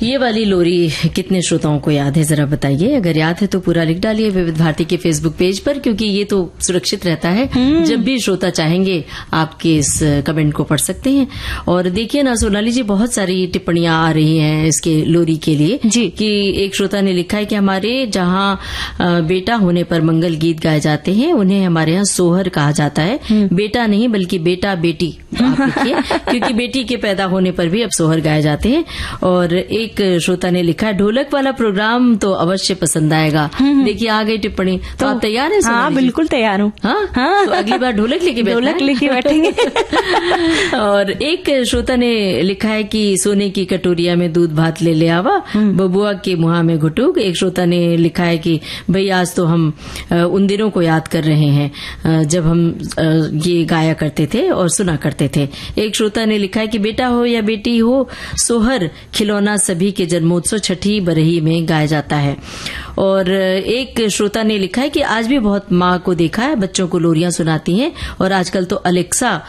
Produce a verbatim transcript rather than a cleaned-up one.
ये वाली लोरी कितने श्रोताओं को याद है, जरा बताइए। अगर याद है तो पूरा लिख डालिए विविध भारती के फेसबुक पेज पर, क्योंकि ये तो सुरक्षित रहता है। जब भी श्रोता चाहेंगे आपके इस कमेंट को पढ़ सकते हैं। और देखिए ना सोनाली जी, बहुत सारी टिप्पणियां आ रही हैं इसके लोरी के लिए जी। कि एक श्रोता ने लिखा है कि हमारे जहां बेटा होने पर मंगल गीत गाए जाते हैं उन्हें हमारे यहाँ सोहर कहा जाता है। बेटा नहीं बल्कि बेटा बेटी आप लिखिए, क्योंकि बेटी के पैदा होने पर भी अब सोहर गाए जाते हैं। और एक श्रोता ने लिखा है ढोलक वाला प्रोग्राम तो अवश्य पसंद आएगा। देखिए आ गई टिप्पणी, तो, तो आप तैयार हैं? हाँ बिल्कुल तैयार हूँ। हाँ, हाँ? तो अगली बार ढोलक लेके ढोलक लेके बैठेंगे। और एक श्रोता ने लिखा है कि सोने की कटोरिया में दूध भात ले ले आवा, बबुआ के मुहा में घुटुक। एक श्रोता ने लिखा है कि भाई आज तो हम उन दिनों को याद कर रहे हैं जब हम ये गाया करते थे और सुना करते थे। एक श्रोता ने लिखा है कि बेटा हो या बेटी हो, सोहर खिलौना सभी के जन्मोत्सव छठी बरही में गाया जाता है। और एक श्रोता ने लिखा है कि आज भी बहुत माँ को देखा है बच्चों को लोरियां सुनाती हैं, और आजकल तो अलेक्सा